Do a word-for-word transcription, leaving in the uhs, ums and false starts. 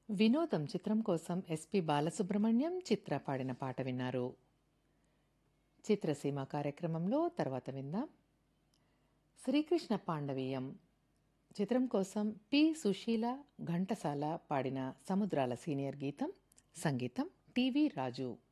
వినోదం చిత్రం కోసం ఎస్పి బాలసుబ్రహ్మణ్యం చిత్ర పాడిన పాట విన్నారు. చిత్రసీమ కార్యక్రమంలో తర్వాత విందాం. శ్రీకృష్ణ పాండవీయం చిత్రం కోసం పి సుశీల ఘంటసాల పాడిన సముద్రాల సీనియర్ గీతం. సంగీతం టివి రాజు.